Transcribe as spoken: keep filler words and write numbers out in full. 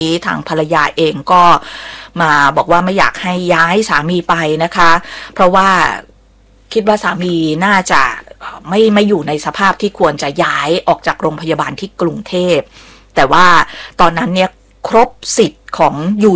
ทางภรรยาเองก็มาบอกว่าไม่อยากให้ย้ายสามีไปนะคะเพราะว่าคิดว่าสามีน่าจะไม่ไม่อยู่ในสภาพที่ควรจะย้ายออกจากโรงพยาบาลที่กรุงเทพแต่ว่าตอนนั้นเนี่ยครบสิทธิ์ของยู